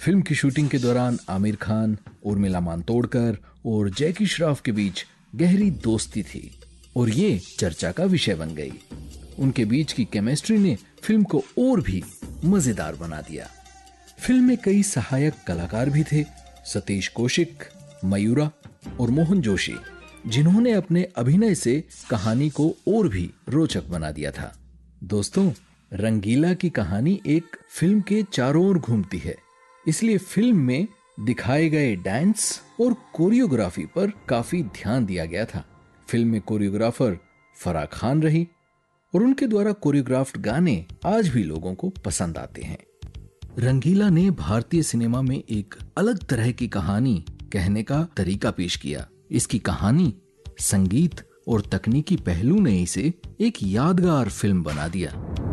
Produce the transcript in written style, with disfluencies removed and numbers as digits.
Film की shooting के दौरान आमिर खान, उर्मिला मातोंडकर और जैकी श्रॉफ के बीच गहरी दोस्ती थी और ये चर्चा का विषय बन गई। उनके बीच की केमिस्ट्री ने फिल्म को और भी मजेदार बना दिया। फिल्म में कई सहायक कलाकार भी थे, सतीश कौशिक, मयूरा और मोहन जोशी, जिन्होंने अपने अभिनय से कहानी को और भी रोचक बना दिया था। दोस्तों, रंगीला की कहानी एक फिल्म के चारों ओर घूमती है, इसलिए फिल्म में दिखाए गए डांस और कोरियोग्राफी पर काफी ध्यान दिया गया था। फिल्म में कोरियोग्राफर फराह खान रही और उनके द्वारा कोरियोग्राफ्ड गाने आज भी लोगों को पसंद आते हैं। रंगीला ने भारतीय सिनेमा में एक अलग तरह की कहानी कहने का तरीका पेश किया। इसकी कहानी, संगीत और तकनीकी पहलू ने इसे एक यादगार फिल्म बना दिया।